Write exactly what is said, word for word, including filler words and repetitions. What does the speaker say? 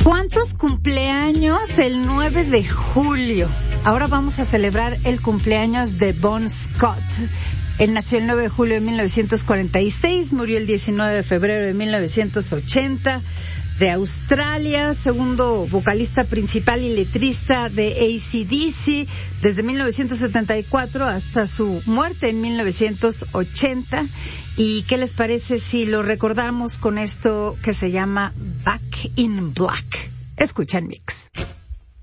¿Cuántos cumpleaños el nueve de julio? Ahora vamos a celebrar el cumpleaños de Bon Scott. Él nació el nueve de julio de mil novecientos cuarenta y seis, murió el diecinueve de febrero de mil novecientos ochenta, de Australia, segundo vocalista principal y letrista de A C D C desde mil novecientos setenta y cuatro hasta su muerte en mil novecientos ochenta. ¿Y qué les parece si lo recordamos con esto que se llama Back in Black? Escuchan Mix.